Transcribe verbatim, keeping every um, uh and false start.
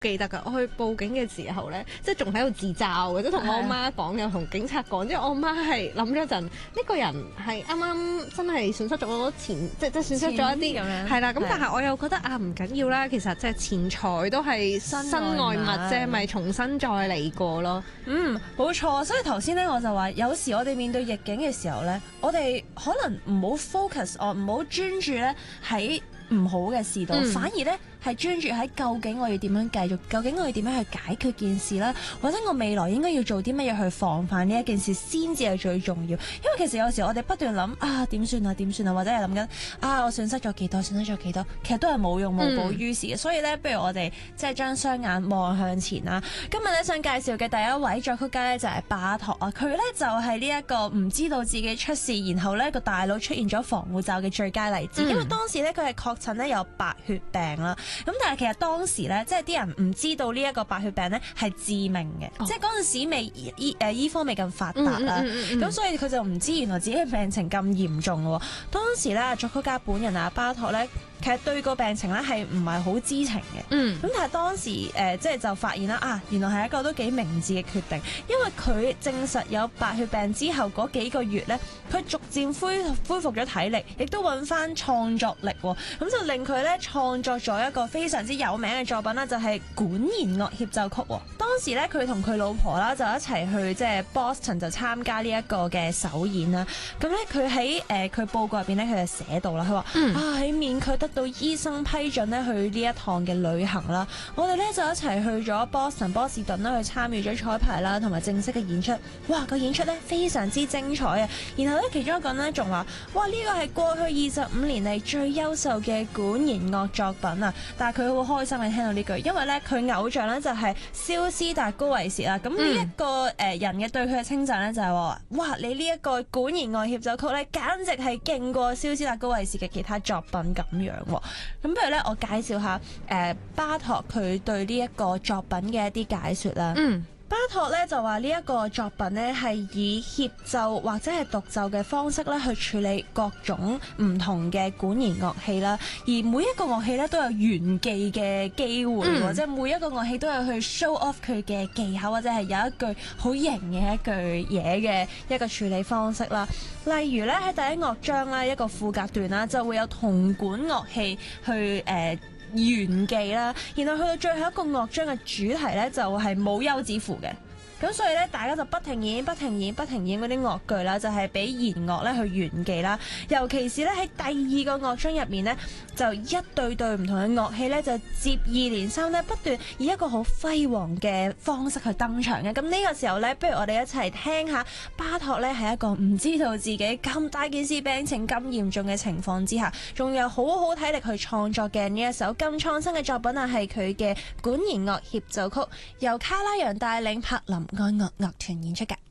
記得㗎，我去報警嘅時候咧，即係仲喺度自嘲嘅，即係同我媽講，又同警察講，即係我媽係諗咗陣，呢、這個人係啱啱真係損失咗錢，即係即係損失咗一啲咁樣，係啦。咁但係我又覺得啊，唔緊要啦，其實即係錢財都係身外物啫，咪重新再嚟過咯。 嗯，冇錯。所以頭先咧，我就話有時我哋面對逆境嘅時候咧，我哋可能唔好 focus，我唔好專注咧喺唔好嘅事度，嗯、反而咧係專注喺究竟我要點樣繼續，究竟我要點樣去解決件事啦，或者我未來應該要做啲乜嘢去防範呢一件事先至係最重要。因為其實有時我哋不斷諗啊點算啊點算啊，或者係諗緊啊我損失咗幾多，損失咗幾多，其實都係冇用無補於事嘅。嗯、所以咧，不如我哋即係將雙眼望向前啦。今日咧想介紹嘅第一位作曲家咧就係巴托啊，佢咧就係呢一個唔知道自己出事，然後咧個大腦出現咗防護罩嘅最佳例子。嗯、因為當時咧佢係確診咧有白血病啦，咁但係其實當時咧，即係啲人唔知道呢一個白血病咧係致命嘅，哦、即係嗰陣時未醫誒醫科未咁發達啦，咁、嗯嗯嗯嗯、所以佢就唔知原來自己嘅病情咁嚴重喎。當時咧作曲家本人啊巴托咧，其實對個病情咧係唔係好知情嘅，咁、嗯、但係當時誒、呃、即係就發現啦啊，原來係一個都幾明智嘅決定，因為佢證實有白血病之後嗰幾個月咧，佢逐漸恢恢復咗體力，亦都揾翻創作力喎，咁就令佢咧創作咗一個非常之有名嘅作品啦，就係、是、管弦樂協奏曲。當時咧佢同佢老婆啦就一齊去即係 Boston 就參加呢一個嘅首演啦。咁咧佢喺誒佢報告入邊咧佢就寫到啦，佢話、嗯、啊喺免佢得到醫生批准咧去呢一趟嘅旅行啦，我哋咧就一齊去咗 Boston 波士頓啦去參與咗彩排啦同埋正式嘅演出。哇，個演出咧非常之精彩啊！然後咧其中一個人咧仲話哇呢個係過去二十五年嚟最優秀嘅管弦樂作品啊！但係佢好開心嘅聽到呢句，因為咧佢偶像咧就係蕭斯達高維士啦。咁呢一個誒人嘅對佢嘅稱讚咧就係話哇你呢一個管弦樂協奏曲咧簡直係勁過蕭斯達高維士嘅其他作品咁樣。咁不如咧，我介紹下誒、呃、巴托佢對呢一個作品嘅一啲解說啦。嗯。巴托咧就話呢一個作品咧係以協奏或者係獨奏嘅方式咧去處理各種唔同嘅管弦樂器啦，而每一個樂器咧都有炫技嘅機會，嗯、或者每一個樂器都有去 show off 佢嘅技巧，或者係有一句好型嘅一句嘢嘅一個處理方式啦。例如咧喺第一樂章咧一個副格段啦，就會有銅管樂器去誒。呃炫技啦，然後去到最後一個樂章嘅主題咧，就係冇休止符嘅。咁所以咧，大家就不停演、不停演、不停演嗰啲樂句啦，就係俾弦樂咧去炫技啦。尤其是咧喺第二個樂章入面咧，就一對對唔同嘅樂器咧，就接二連三咧不斷以一個好輝煌嘅方式去登場嘅。咁呢個時候咧，不如我哋一齊聽下巴托咧係一個唔知道自己咁大件事病情咁嚴重嘅情況之下，仲有好好體力去創作嘅呢一首咁創新嘅作品啊，係佢嘅管弦樂協奏曲，由卡拉揚帶領柏林愛樂樂團演出嘅。